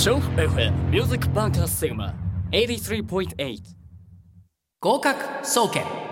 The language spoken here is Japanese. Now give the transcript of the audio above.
調布 FM ミュージックバンカーシグマ83.8 合格総研。